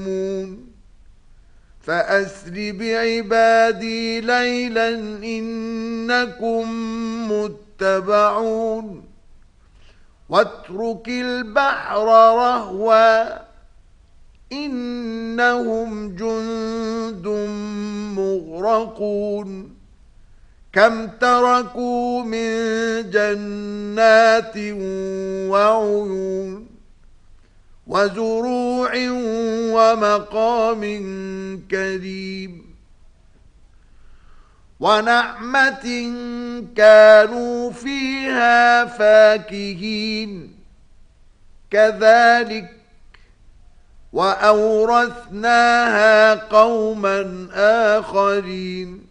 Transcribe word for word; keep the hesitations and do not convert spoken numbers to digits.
فأسر بعبادي ليلا إنكم متبعون واترك البحر رهوا إنهم جند مغرقون كم تركوا من جنات وعيون وزروع ومقام كريم ونعمة كانوا فيها فاكهين كذلك وأورثناها قوما آخرين